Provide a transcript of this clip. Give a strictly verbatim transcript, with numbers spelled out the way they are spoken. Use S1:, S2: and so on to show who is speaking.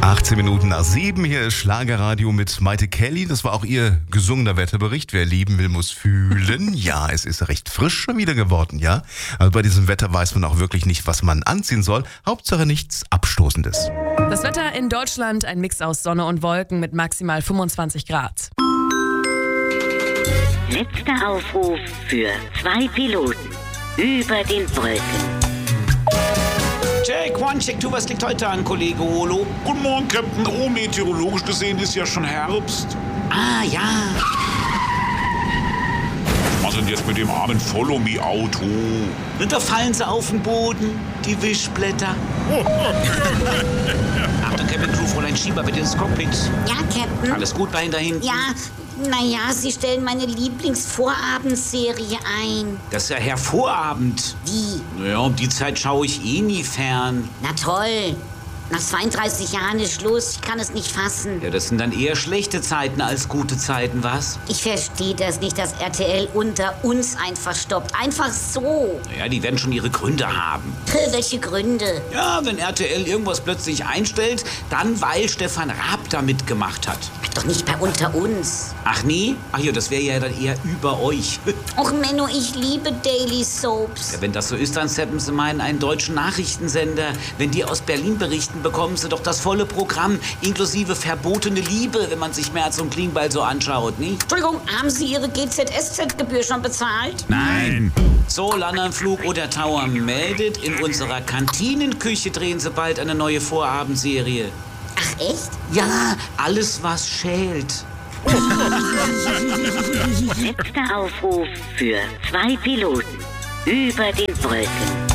S1: achtzehn Minuten nach sieben, hier ist Schlagerradio mit Maite Kelly. Das war auch ihr gesungener Wetterbericht. Wer lieben will, muss fühlen. Ja, es ist recht frisch schon wieder geworden, ja. Also bei diesem Wetter weiß man auch wirklich nicht, was man anziehen soll. Hauptsache nichts Abstoßendes.
S2: Das Wetter in Deutschland, ein Mix aus Sonne und Wolken mit maximal fünfundzwanzig Grad.
S3: Letzter Aufruf für zwei Piloten über den Wolken.
S4: Check, one, check two, was liegt heute an, Kollege Holo?
S5: Guten Morgen, Captain. Oh, meteorologisch gesehen ist ja schon Herbst.
S4: Ah, ja.
S5: Was denn jetzt mit dem armen Follow-Me-Auto?
S4: Und da fallen sie auf den Boden, die Wischblätter. Achtung, Captain Crew, Fräulein Schieber, bitte ins Cockpit.
S6: Ja, Captain.
S4: Alles gut bei Ihnen da hinten?
S6: Ja, naja, Sie stellen meine Lieblingsvorabendserie ein.
S4: Das ist ja hervorragend.
S6: Wie?
S4: Naja, um die Zeit schaue ich eh nie fern.
S6: Na toll. Nach zweiunddreißig Jahren ist Schluss. Ich kann es nicht fassen.
S4: Ja, das sind dann eher schlechte Zeiten als gute Zeiten, was?
S6: Ich verstehe das nicht, dass R T L unter uns einfach stoppt. Einfach so.
S4: Naja, die werden schon ihre Gründe haben.
S6: Welche Gründe?
S4: Ja, wenn R T L irgendwas plötzlich einstellt, dann weil Stefan Raab da mitgemacht hat.
S6: Doch nicht bei unter uns.
S4: Ach nee? Ach ja, das wäre ja dann eher über euch.
S6: Och Menno, ich liebe Daily Soaps.
S4: Ja, wenn das so ist, dann zappen Sie mal in einen deutschen Nachrichtensender. Wenn die aus Berlin berichten, bekommen Sie doch das volle Programm, inklusive verbotene Liebe, wenn man sich Merz und Klingbeil so anschaut, nicht?
S6: Entschuldigung, haben Sie Ihre G Z S Z-Gebühr schon bezahlt?
S4: Nein. So, Landernflug oder Tower meldet, in unserer Kantinenküche drehen Sie bald eine neue Vorabendserie.
S6: Ach, echt?
S4: Ja, alles was schält.
S3: Letzter Aufruf für zwei Piloten über den Wolken.